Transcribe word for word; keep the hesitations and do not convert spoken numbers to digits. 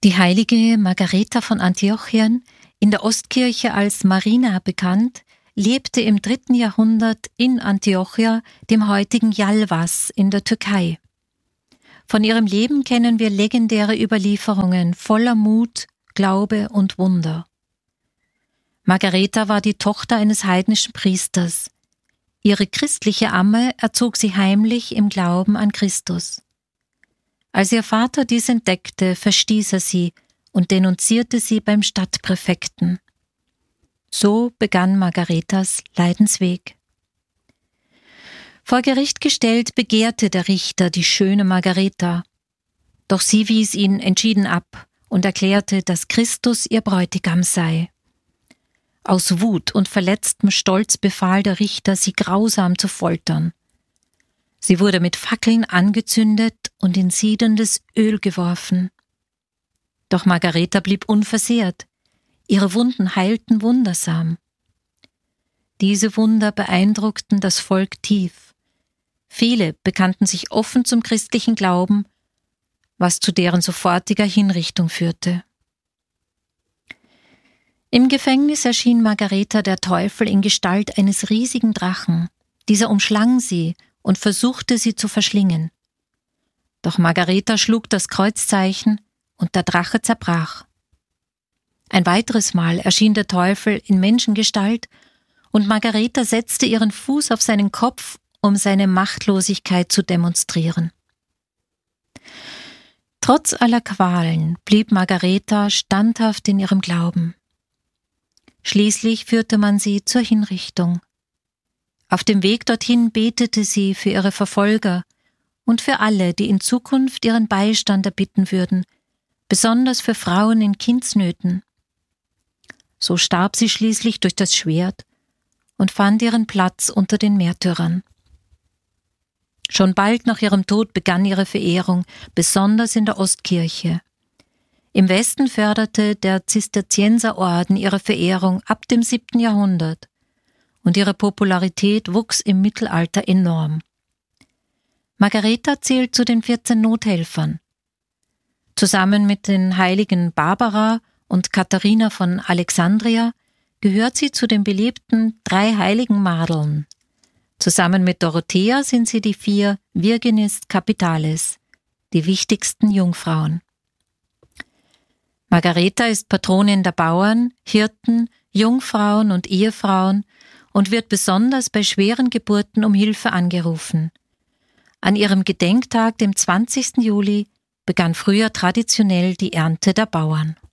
Die heilige Margareta von Antiochien, in der Ostkirche als Marina bekannt, lebte im dritten Jahrhundert in Antiochia, dem heutigen Yalvas in der Türkei. Von ihrem Leben kennen wir legendäre Überlieferungen voller Mut, Glaube und Wunder. Margareta war die Tochter eines heidnischen Priesters. Ihre christliche Amme erzog sie heimlich im Glauben an Christus. Als ihr Vater dies entdeckte, verstieß er sie und denunzierte sie beim Stadtpräfekten. So begann Margaretas Leidensweg. Vor Gericht gestellt begehrte der Richter die schöne Margareta, doch sie wies ihn entschieden ab und erklärte, dass Christus ihr Bräutigam sei. Aus Wut und verletztem Stolz befahl der Richter, sie grausam zu foltern. Sie wurde mit Fackeln angezündet und in siedendes Öl geworfen. Doch Margareta blieb unversehrt. Ihre Wunden heilten wundersam. Diese Wunder beeindruckten das Volk tief. Viele bekannten sich offen zum christlichen Glauben, was zu deren sofortiger Hinrichtung führte. Im Gefängnis erschien Margareta der Teufel in Gestalt eines riesigen Drachen. Dieser umschlang sie und versuchte, sie zu verschlingen. Doch Margareta schlug das Kreuzzeichen und der Drache zerbrach. Ein weiteres Mal erschien der Teufel in Menschengestalt und Margareta setzte ihren Fuß auf seinen Kopf, um seine Machtlosigkeit zu demonstrieren. Trotz aller Qualen blieb Margareta standhaft in ihrem Glauben. Schließlich führte man sie zur Hinrichtung. Auf dem Weg dorthin betete sie für ihre Verfolger und für alle, die in Zukunft ihren Beistand erbitten würden, besonders für Frauen in Kindsnöten. So starb sie schließlich durch das Schwert und fand ihren Platz unter den Märtyrern. Schon bald nach ihrem Tod begann ihre Verehrung, besonders in der Ostkirche. Im Westen förderte der Zisterzienserorden ihre Verehrung ab dem siebten Jahrhundert und ihre Popularität wuchs im Mittelalter enorm. Margareta zählt zu den vierzehn Nothelfern. Zusammen mit den Heiligen Barbara und Katharina von Alexandria gehört sie zu den beliebten drei heiligen Madeln. Zusammen mit Dorothea sind sie die vier Virginis Capitales, die wichtigsten Jungfrauen. Margareta ist Patronin der Bauern, Hirten, Jungfrauen und Ehefrauen und wird besonders bei schweren Geburten um Hilfe angerufen. An ihrem Gedenktag, dem zwanzigsten Juli, begann früher traditionell die Ernte der Bauern.